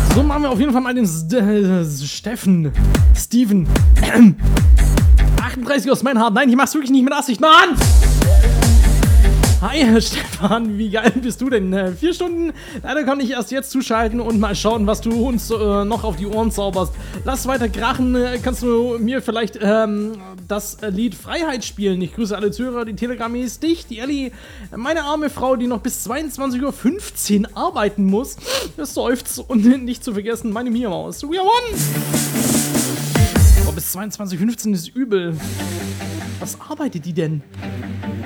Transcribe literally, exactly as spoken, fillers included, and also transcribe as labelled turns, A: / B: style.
A: So machen wir auf jeden Fall mal den St äh, Steffen. Steven. achtunddreißig aus Meinhard. Nein, ich mach's wirklich nicht mit Absicht. Mann! Hi, Stefan, wie geil bist du denn? Äh, vier Stunden? Leider kann ich erst jetzt zuschalten und mal schauen, was du uns äh, noch auf die Ohren zauberst. Lass weiter krachen. Äh, kannst du mir vielleicht ähm, das Lied Freiheit spielen? Ich grüße alle Zuhörer. Die Telegram ist dicht. Die Ellie, meine arme Frau, die noch bis zweiundzwanzig Uhr fünfzehn arbeiten muss, das seufzt. Und nicht zu vergessen, meine Mia-Maus. We are one! Oh, bis zweiundzwanzig Uhr fünfzehn ist übel. Was arbeitet die denn?